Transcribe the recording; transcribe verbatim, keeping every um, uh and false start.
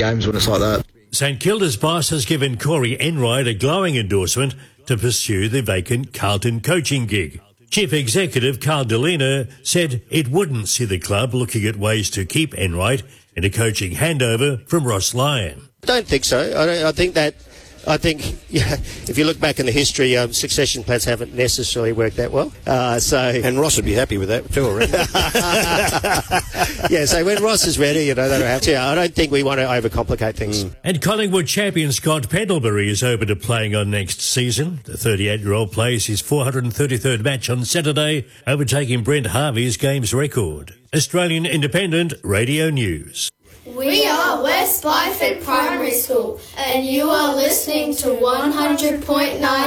games when it's like that. St Kilda's boss has given Corey Enright a glowing endorsement to pursue the vacant Carlton coaching gig. Chief Executive Carl Delina said it wouldn't see the club looking at ways to keep Enright in a coaching handover from Ross Lyon. I don't think so. I, don't, I think that, I think, yeah, if you look back in the history, um, succession plans haven't necessarily worked that well. Uh, so, and Ross would be happy with that too, already. Yeah, so when Ross is ready, you know, they don't have to. I don't think we want to overcomplicate things. Mm. And Collingwood champion Scott Pendlebury is open to playing on next season. The thirty-eight-year-old plays his four hundred thirty-third match on Saturday, overtaking Brent Harvey's games record. Australian Independent Radio News. We are West Byford Primary School, and you are listening to one hundred point nine